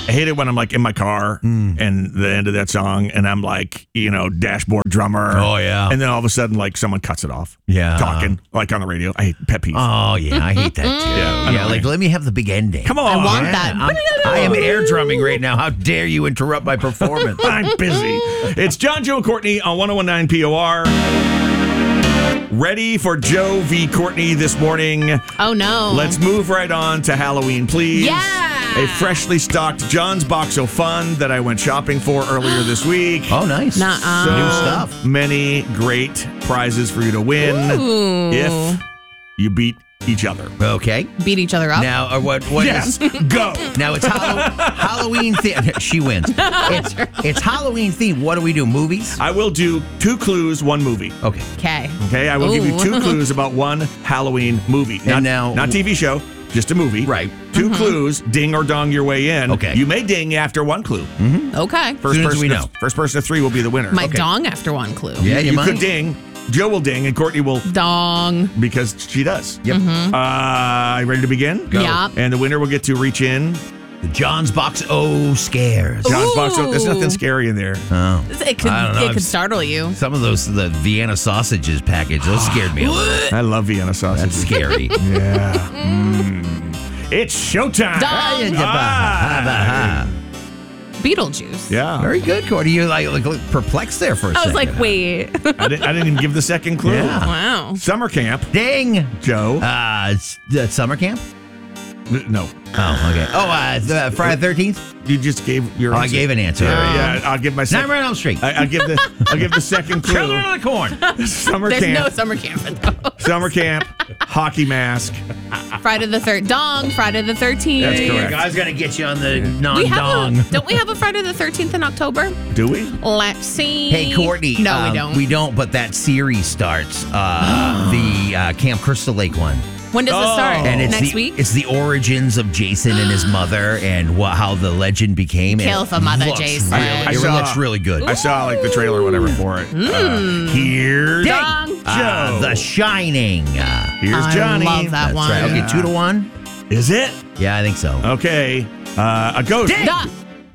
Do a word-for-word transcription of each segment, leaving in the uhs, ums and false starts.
I hate it when I'm like in my car mm. and the end of that song, and I'm like, you know, dashboard drummer. Oh yeah. And then all of a sudden, like someone cuts it off. Yeah. Talking like on the radio. I hate pet peeve. Oh yeah, I hate that too. yeah. Yeah. Like let me have the big ending. Come on. I want yeah. that. I'm, I am air drumming right now. How dare you interrupt my performance? I'm busy. It's John, Joe, and Courtney on one oh one point nine P O R. Ready for Joe v. Courtney this morning. Oh, no. Let's move right on to Halloween, please. Yeah. A freshly stocked John's Box of Fun that I went shopping for earlier this week. Oh, nice. Nuh-uh. So New stuff. Many great prizes for you to win Ooh. if you beat each other. Okay. Beat each other up. Now, or what? What Yes, is? go. Now it's Hallow- Halloween themed. She wins. It's, it's Halloween themed. What do we do? Movies? I will do two clues, one movie. Okay. Okay. Okay, I will give you Ooh. two clues about one Halloween movie. Not, now- not T V show, just a movie. Right. 2 clues, ding or dong your way in. Okay. You may ding after one clue. Okay. First Soon as person we to- know. First person to three will be the winner. My Okay. dong after one clue. Yeah, you, You might. could ding. Joe will ding and Courtney will Dong. because she does. Yep. Uh, you ready to begin? Go. Yep. And the winner will get to reach in. The John's Box O scares. John's box. Ooh. There's nothing scary in there. Oh. It could, I don't know. it I've could s- startle you. Some of those, the Vienna sausages package, those scared me a little. I love Vienna sausage. That's scary. Yeah. Mm. It's showtime. Dong. Ah. Beetlejuice. Yeah. Very good, Cordy. You like, like look perplexed there for a I was second. like, wait. I didn't, I didn't even give the second clue. Yeah. Wow. Summer camp, Ding. Joe. Uh, it's, uh, summer camp. no. Oh, okay. Oh, uh, the Friday the thirteenth. You just gave your Oh, I answer. gave an answer. Yeah, I'll give my second. Nightmare on Elm Street. I, I'll give the I'll give the second clue. Children of the Corn. Summer There's camp. no summer camp though. Summer camp. Hockey mask. Friday the third Dong. Friday the thirteenth. That's correct. I was gonna get you on the We have non-dong. a, don't we have a Friday the thirteenth in October? Do we? Let's see. Hey, Courtney. No, um, we don't. We don't, but that series starts. Uh, the uh, Camp Crystal Lake one. When does Oh. it start? And it's Next the, week? It's the origins of Jason and his mother and wha- how the legend became. Kill And for Mother looks Jason. Really, I it saw- looks really good. I saw like the trailer or whatever for it. Uh, here's Ding. Dong. Joe. Uh, the Shining. Uh, Here's I Johnny. love that that's one. right. Okay, two to one. Is it? Yeah, I think so. Okay. Uh, a ghost. Ding. Duh.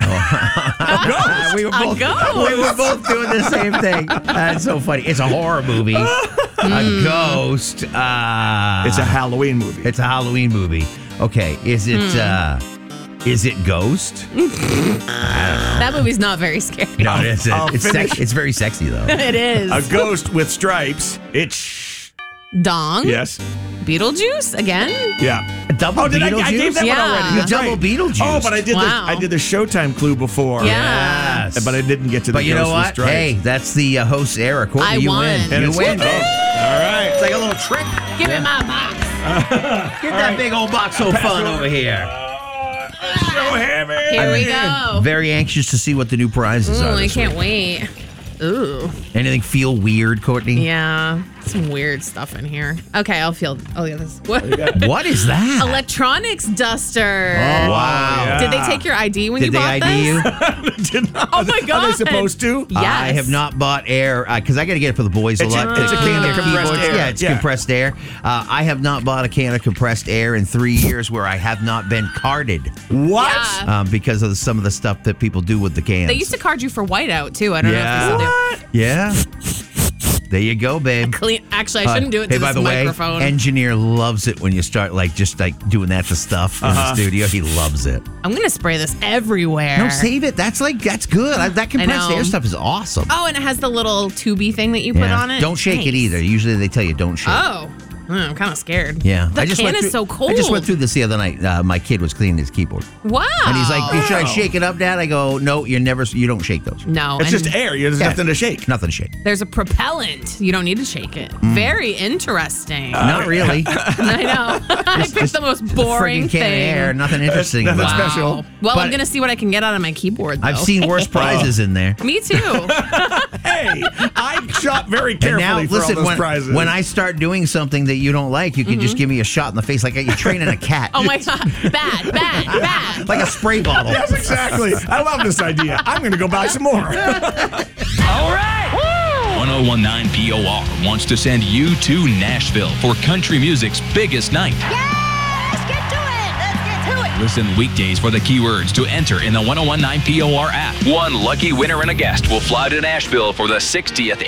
A ghost. we were A both ghost. we were both doing the same thing. That's so funny. It's a horror movie. A ghost. Uh, It's a Halloween movie. It's a Halloween movie. Okay, is it uh, is it Ghost? That movie's not very scary. No, it's I'll it's, finish. sex, it's very sexy though. It is. A ghost with stripes. It's Dong. yes. Beetlejuice again? Yeah. Double Oh, did I, I Beetlejuice? gave that Yeah. one already. You That's double right. Beetlejuice. Oh, but I did Wow. the I did the Showtime clue before. Yeah. Yes. But I didn't get to the But you ghost know with what? stripes. Hey, that's the uh, host's error. Courtney, I you won. win. And you it's win. one- oh, all right. It's like a little trick. Give me my box. Get that big old box of fun over here. So heavy. Here we go. Very anxious to see what the new prizes Ooh, are. I this can't week. wait. Ooh. Anything feel weird, Courtney? Yeah. Some weird stuff in here. Okay, I'll feel. Oh, yeah, this. What? What is that? Electronics duster. Oh, wow. yeah. Did they take your I D when Did you they bought I D this? you? Did not- Oh my Are God. they supposed to? Yes. I have not bought air because I got to get it for the boys a It's a- lot. it's a to clean can their of compressed keyboards. air. Yeah, it's Yeah. compressed air. Uh, I have not bought a can of compressed air in three years where I have not been carded What? Yeah. um, because of some of the stuff that people do with the cans. They used to card you for whiteout too. I don't Yeah. know if they still do. Yeah. There you go, babe. Clean. Actually, I shouldn't do it hey, to by this the way, microphone. engineer loves it when you start like just like doing that to stuff in Uh-huh. the studio. He loves it. I'm gonna spray this everywhere. No, save it. That's like that's good. I, that compressed know. air stuff is awesome. Oh, and it has the little tubey thing that you put Yeah. on it. Don't shake it Nice. either. Usually they tell you don't shake. Oh, Hmm, I'm kind of scared. Yeah, the I just can went is through, so cold. I just went through this the other night. Uh, my kid was cleaning his keyboard, Wow. and he's like, "Should I Wow. shake it up, Dad?" I go, "No, you never. You don't shake those. No, It's and just air. There's Yeah. nothing to shake. Nothing to shake. there's a propellant. You don't need to shake it. Mm. Very interesting. Not really. I know. I picked the most boring Friggin' can of thing. air. Nothing interesting. nothing about it. Wow. special. Well, I'm But- gonna see what I can get out of my keyboard. Though. I've seen worse prizes in there. Me too. Hey, I shop very And carefully now, for listen, all those when, prizes. when I start doing something that you don't like, you can just give me a shot in the face like you're training a cat. Oh my god. Bad. Bad. Bad. Like a spray bottle. Yes, exactly. I love this idea. I'm going to go buy some more. All right. one oh one point nine P O R wants to send you to Nashville for country music's biggest night. Yeah, let's get to it. Let's get to it. Listen weekdays for the keywords to enter in the ten nineteen P O R app. One lucky winner and a guest will fly to Nashville for the sixtieth